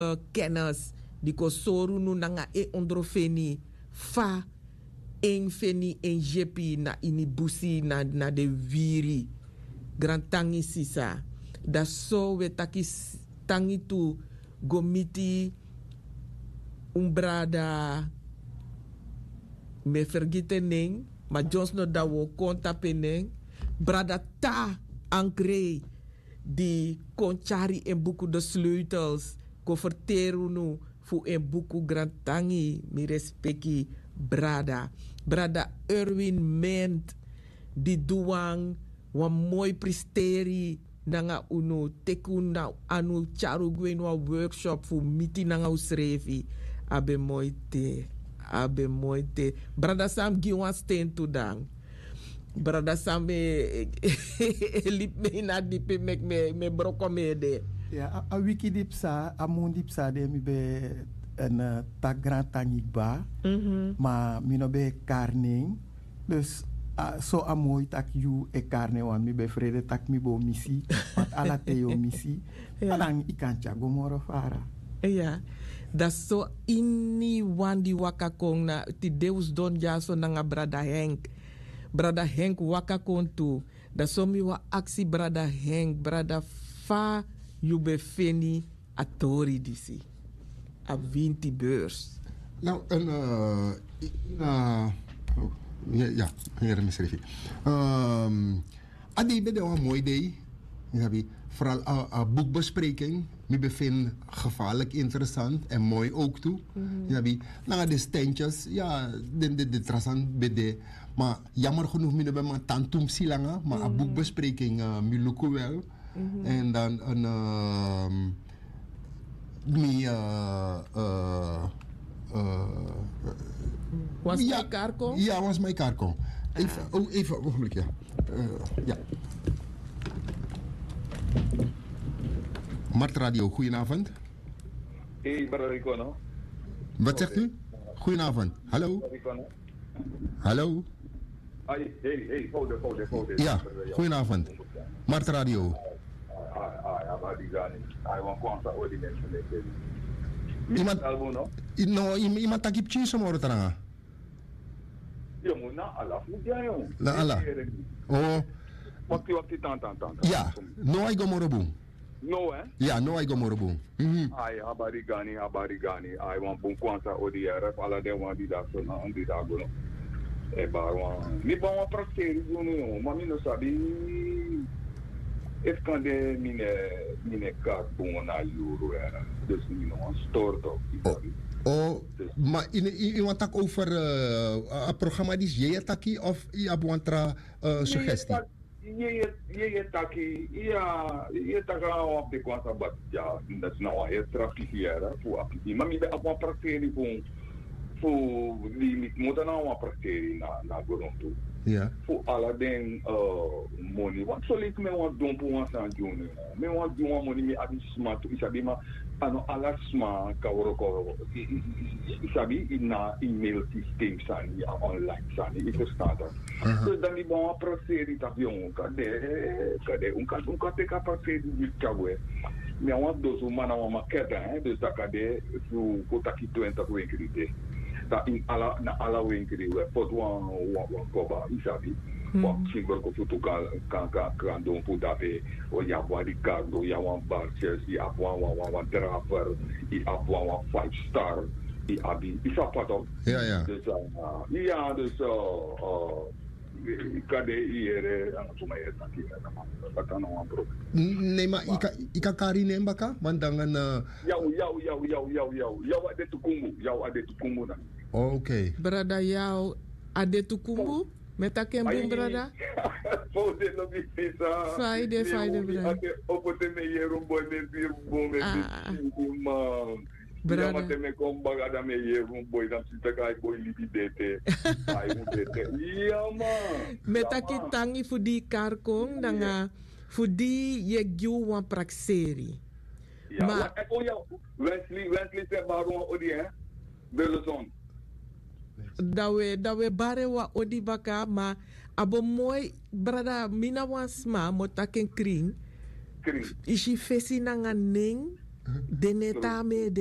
kennis die ko soru nu nanga e ondrofeni fa en feni en jepi na ini busi na de wiri grand tangi sisa da so we taki tangi tu gomiti umbrada me vergeten ning ma Jones no da wo konta peneng brada ta ankre di konchari en buku de sleutels ko verteru nu fu en buku grand tangi mi respecti brada Erwin Ment di duang wa mooi presteri nanga unu teku na anu charu gwen wa workshop fu miti nanga usrevi abe mooi te brada Sam gi wan steen tu dang brada Sam lip me na dipe mek me broko me de ja a wiki dipsa a mon dipsa de mi be een tak grand tangi ba maar mi no be karning dus so amoy tak you e karne wan mi be vrede tak mi bo misi wat ala teo misi alang ikancha gomoro fara ja dat so inni wan di wakakong na ti deus don jaso nanga brada Henk wakakong tu da so mi wa aksi brada Henk brada fa you be feni atori disi a 20 beurs. Nou, ja, heer misrifi. Adi ben een mooi day. Vooral een boekbespreking. Ik bevind gevaarlijk interessant en mooi ook toe. Nou, de standjes, ja, de trasan bede. Maar jammer genoeg, ik ben mijn tantum silanga. Maar een boekbespreking, ik lukt wel. En dan een... was mijn karko? Ja, was mijn karko. Even, een ogenblikje. Ja. Mart Radio, goedenavond. Hey, Bararicono. Wat zegt u? Goedenavond. Hallo? Hallo? Hey, hold it. Ja, goedenavond. Mart Radio. Iemand takip cheese mo rota yo mo na ala fudia yo. Na ala. Oh. Wakti tan. Ja, no ay gomorobung. No Ja, no ay gomorobung. Ay habari gani. Ay wan bun kwansa odiere ala de wan di da so na andi da go. E ba wan. Mi ba wan prakteri zo no, ma mi no sabi. Het kan de mine carbon na euro era. Dus mi no store toch. Maar in wat tak over een programma die je taki of je hebt een suggestie? Je taki, je taka op de kwanta bat ja, dat is nou een trafikiera voor apiki. Maar mi be op een prakteri voor die moet nou een prakteri na goronto. Ja. Voor alle den money. Want zo lijkt me wat doen voor ons aan doen. Me wat doen money me abi smart. Isabi ma ano ala smart kaworoko. Isabi ina email systeem sani online sani. Ito starter. Dus dan die bon procedure dat jong kade unka teka procedure di kagwe. Me wat dozo mana wa maketa dus dat kade su kotaki 20 wekrite. Dat in ala winkeli we pot wan koba isabi wa single ko futu kan don pu dabe o ya wa Ricardo ya wan Barches ya wan driver i wan 5 star i abi isa pato ja dus kade iere ang sumaya taki na kan wan pro nee maar ika kari nembaka mandangan yaw ade tukungu na. Okay. Brada jou ade tukumbu metaken bum brada. Pode no bisa. Faide brada. Opote me yerum boy me bir bom me brada. Ya me kombaga da me yerum boy dan sita kai boy libidete. Ai mudete. Ya ma. Metaki tangi fudi karkong nanga fudi ye gyu wan prakseri. Ja, maar Wesley te baron odi hè. Belozon. dawe bare wa odi baka ma abo moy brada mina wasma motaken kring ishi fesi nanga ning Deneta me